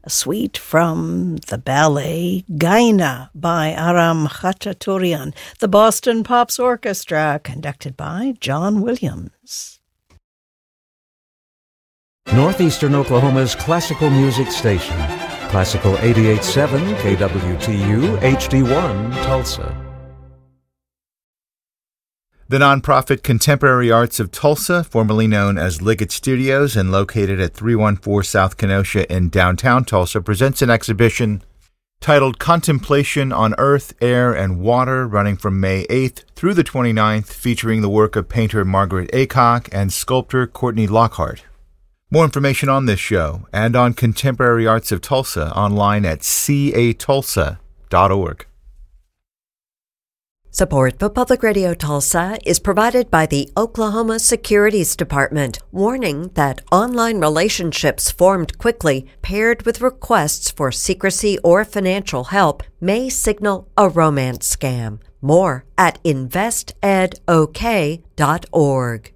a suite from the ballet Gaina by Aram Khachaturian, the Boston Pops Orchestra, conducted by John Williams. Northeastern Oklahoma's classical music station, Classical 88.7 KWTU HD1 Tulsa. The nonprofit Contemporary Arts of Tulsa, formerly known as Liggett Studios and located at 314 South Kenosha in downtown Tulsa, presents an exhibition titled Contemplation on Earth, Air, and Water, running from May 8th through the 29th, featuring the work of painter Margaret Aycock and sculptor Courtney Lockhart. More information on this show and on Contemporary Arts of Tulsa online at catulsa.org. Support for Public Radio Tulsa is provided by the Oklahoma Securities Department, warning that online relationships formed quickly, paired with requests for secrecy or financial help, may signal a romance scam. More at investedok.org.